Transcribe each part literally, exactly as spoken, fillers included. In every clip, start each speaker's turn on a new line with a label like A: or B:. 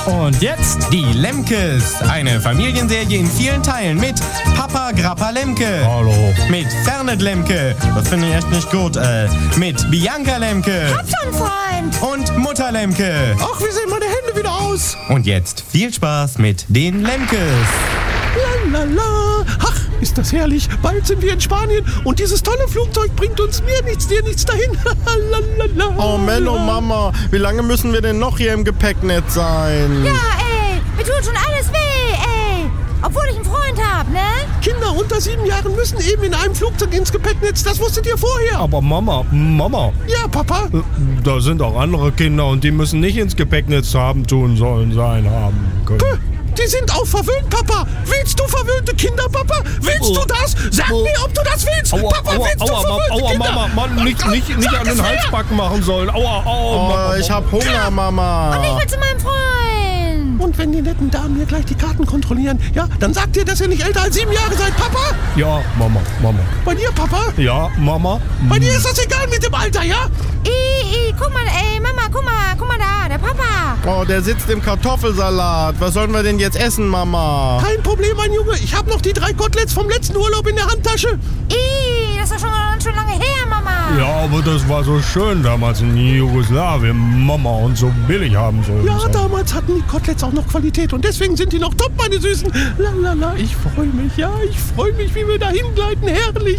A: Und jetzt die Lemkes. Eine Familienserie in vielen Teilen mit Papa Grappa Lemke.
B: Hallo.
A: Mit Fernet Lemke. Das finde ich echt nicht gut. Äh, mit Bianca Lemke.
C: Hab schon, Freund.
A: Und Mutter Lemke.
B: Ach, wie sehen meine Hände wieder aus?
A: Und jetzt viel Spaß mit den Lemkes.
B: Lalala. Ach, ist das herrlich. Bald sind wir in Spanien und dieses tolle Flugzeug bringt uns mir nichts, dir nichts dahin. Lalala.
D: Oh, Menno, Mama, wie lange müssen wir denn noch hier im Gepäcknetz sein?
C: Ja, ey, mir tut schon alles weh, ey. Obwohl ich einen Freund hab, ne?
B: Kinder unter sieben Jahren müssen eben in einem Flugzeug ins Gepäcknetz. Das wusstet ihr vorher.
E: Aber Mama, Mama,
B: Ja, Papa.
E: da sind auch andere Kinder und die müssen nicht ins Gepäcknetz haben, tun sollen, sein, haben können.
B: Puh, Die sind auch verwöhnt, Papa. Willst du verwöhnte Kinder, Papa? Willst du das? Sag
E: Oh.
B: mir, ob du das willst.
E: Aua,
B: Papa,
E: aua,
B: willst du
E: aua,
B: verwöhnte
E: aua,
B: Kinder?
E: Mama, Mann, nicht, nicht, nicht an den Halsbacken machen sollen. Aua, aua,
D: Oh,
E: Mama,
D: ich hab Hunger,
C: Und ich
D: Mama.
C: will zu meinem Freund.
B: Und wenn die netten Damen hier gleich die Karten kontrollieren, ja, dann sagt ihr, dass ihr nicht älter als sieben Jahre seid, Papa?
E: Ja, Mama, Mama.
B: Bei dir, Papa?
E: Ja, Mama.
B: Bei dir ist das egal mit dem Alter, ja?
C: I, I, guck mal, ey, Mama, guck mal, guck mal da, der Papa.
D: Oh, der sitzt im Kartoffelsalat. Was sollen wir denn jetzt essen, Mama?
B: Kein Problem, mein Junge. Ich habe noch die drei Koteletts vom letzten Urlaub in der Handtasche.
C: I, das ist doch schon ganz schön lange her, Mama.
E: Ja, aber das war so schön damals in Jugoslawien, Mama, und so billig haben sollen.
B: Ja, damals hatten die Koteletts auch noch Qualität und deswegen sind die noch top, meine Süßen. Lalala, ich freue mich, ja, ich freue mich, wie wir dahin gleiten. Herrlich.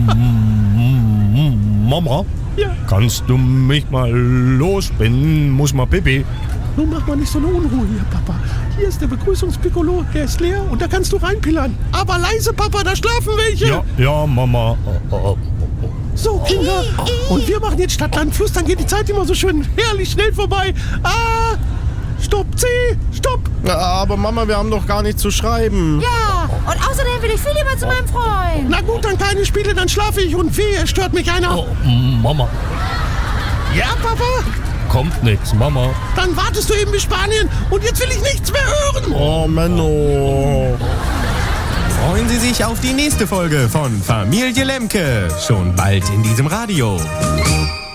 E: Mama,
B: Ja.
E: kannst du mich mal losbinden? Muss mal Pipi.
B: Nun mach mal nicht so eine Unruhe hier, Papa. Hier ist der Begrüßungspiccolo, der ist leer und da kannst du reinpillern. Aber leise, Papa, da schlafen welche.
E: Ja, ja, Mama. Oh, oh, oh.
B: So, Kinder. Und wir machen jetzt Stadt, Land, Fluss, dann geht die Zeit immer so schön herrlich schnell vorbei. Ah, stopp, C, stopp.
D: Aber Mama, wir haben doch gar nichts zu schreiben.
C: Ja, und außerdem will ich viel lieber zu meinem Freund.
B: Na gut, dann keine Spiele, dann schlafe ich und weh, es stört mich einer.
E: Oh, Mama,
B: Ja, Papa?
E: kommt nix, Mama.
B: Dann wartest du eben bis Spanien und jetzt will ich nichts mehr hören.
D: Oh, Menno.
A: Freuen Sie sich auf die nächste Folge von Familie Lemke. Schon bald in diesem Radio.